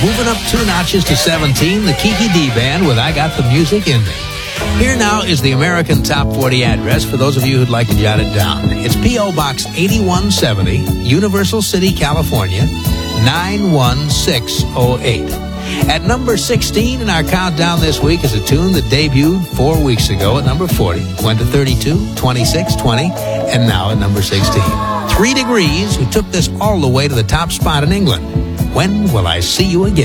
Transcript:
Moving up 2 notches to 17, the Kiki D Band with I Got the Music in Me. Here now is the American Top 40 address for those of you who'd like to jot it down. It's P.O. Box 8170, Universal City, California, 91608. At number 16 in our countdown this week is a tune that debuted 4 weeks ago at number 40, went to 32, 26, 20, and now at number 16. 3 Degrees, who took this all the way to the top spot in England. When Will I See You Again?